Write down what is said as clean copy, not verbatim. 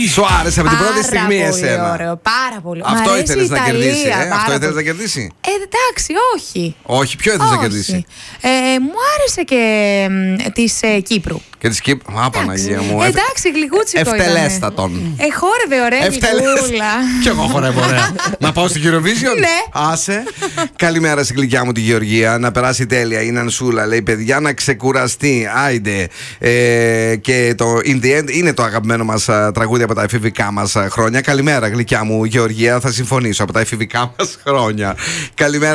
Σου άρεσε από την πρώτη στιγμή εσένα. Ωραίο, πάρα πολύ. Αυτό ήθελες να κερδίσει. Αυτό ήθελες πολύ. να κερδίσει. Εντάξει, όχι. Όχι, ποιο ήθελες να κερδίσει. Μου άρεσε και της Κύπρου. Και της Κύπρου. Α, Παναγία μου. Εντάξει, γλυκούτσικο ήταν. Ευτελέστατον. Χόρευε ωραία γλυκούλα. Κι εγώ χορεύω ωραία. Να πάω στην Eurovision. Ναι. Άσε. Καλημέρα στην γλυκιά μου τη Γεωργία. Να περάσει τέλεια. Είναι Ανσούλα. Λέει παιδιά να ξεκουραστεί. Άιντε. Και το In the End είναι το αγαπημένο μας τραγούδι από τα εφηβικά μας χρόνια. Καλημέρα γλυκιά μου Γεωργία. Θα συμφωνήσω από τα εφηβικά μας χρόνια. Καλημέρα.